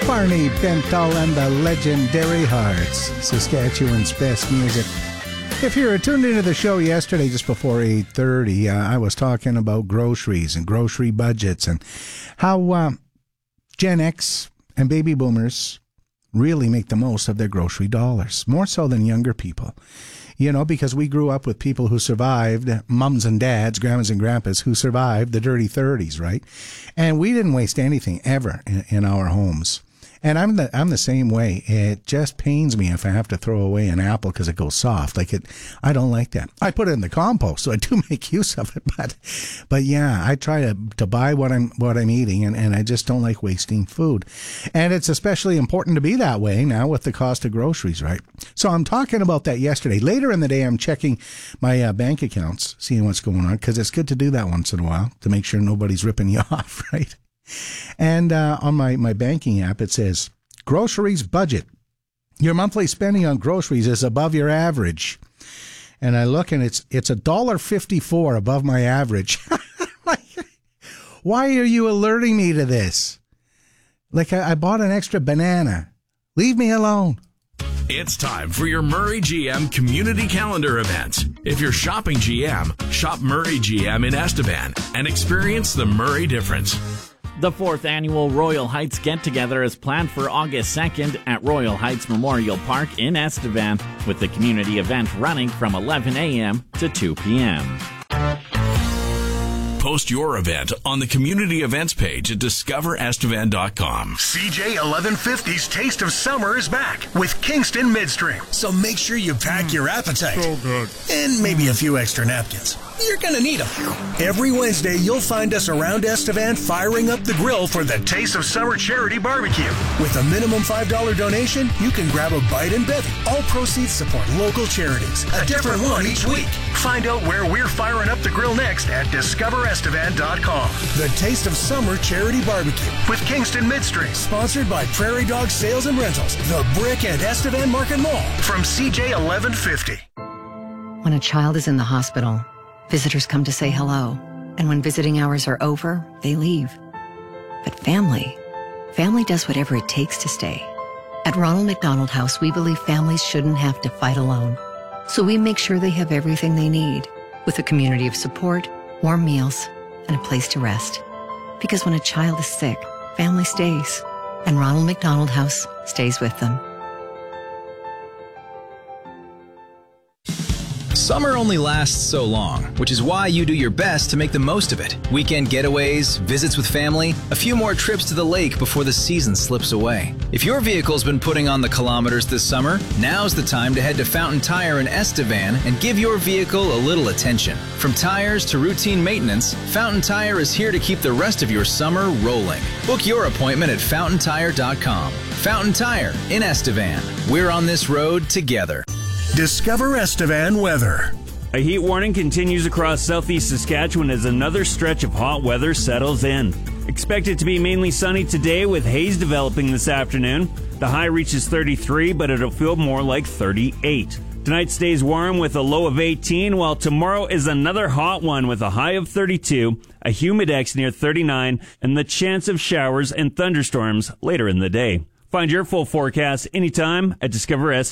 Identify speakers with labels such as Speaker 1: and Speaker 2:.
Speaker 1: Barney Bentall and the Legendary Hearts, Saskatchewan's best music. If you were tuned into the show yesterday just before 8:30, I was talking about groceries and grocery budgets and how Gen X and baby boomers really make the most of their grocery dollars, more so than younger people. You know, because we grew up with people who survived, mums and dads, grandmas and grandpas, who survived the dirty 30s, right? And we didn't waste anything ever in our homes. And I'm the same way. It just pains me if I have to throw away an apple because it goes soft. I don't like that. I put it in the compost, so I do make use of it. But yeah, I try to buy what I'm eating, and I just don't like wasting food. And it's especially important to be that way now with the cost of groceries, right? So I'm talking about that yesterday. Later in the day, I'm checking my bank accounts, seeing what's going on, because it's good to do that once in a while to make sure nobody's ripping you off, right? And on my banking app, it says, groceries budget. Your monthly spending on groceries is above your average. And I look, and it's $1.54 above my average. Why are you alerting me to this? I bought an extra banana. Leave me alone.
Speaker 2: It's time for your Murray GM community calendar event. If you're shopping GM, shop Murray GM in Estevan and experience the Murray difference.
Speaker 3: The 4th annual Royal Heights Get-Together is planned for August 2nd at Royal Heights Memorial Park in Estevan, with the community event running from 11 a.m. to 2 p.m.
Speaker 2: Post your event on the community events page at discoverestevan.com.
Speaker 4: CJ 1150's Taste of Summer is back with Kingston Midstream. So make sure you pack your appetite.
Speaker 5: So good.
Speaker 4: And maybe a few extra napkins. You're going to need them. Every Wednesday, you'll find us around Estevan firing up the grill for the Taste of Summer Charity Barbecue. With a minimum $5 donation, you can grab a bite and bevy. All proceeds support local charities. A different one each week. Find out where we're firing up the grill next at discoverestevan.com. The Taste of Summer Charity Barbecue with Kingston Midstream. Sponsored by Prairie Dog Sales and Rentals, The Brick and Estevan Market Mall. From CJ 1150.
Speaker 6: When a child is in the hospital, visitors come to say hello. And when visiting hours are over, they leave. But family does whatever it takes to stay. At Ronald McDonald House, we believe families shouldn't have to fight alone. So we make sure they have everything they need, with a community of support, warm meals, and a place to rest. Because when a child is sick, family stays, and Ronald McDonald House stays with them.
Speaker 7: Summer only lasts so long, which is why you do your best to make the most of it. Weekend getaways, visits with family, a few more trips to the lake before the season slips away. If your vehicle's been putting on the kilometers this summer, now's the time to head to Fountain Tire in Estevan and give your vehicle a little attention. From tires to routine maintenance, Fountain Tire is here to keep the rest of your summer rolling. Book your appointment at fountaintire.com. Fountain Tire in Estevan. We're on this road together.
Speaker 4: Discover Estevan weather.
Speaker 8: A heat warning continues across southeast Saskatchewan as another stretch of hot weather settles in. Expected to be mainly sunny today with haze developing this afternoon. The high reaches 33, but it'll feel more like 38. Tonight stays warm with a low of 18, while tomorrow is another hot one with a high of 32, a humidex near 39, and the chance of showers and thunderstorms later in the day. Find your full forecast anytime at Discover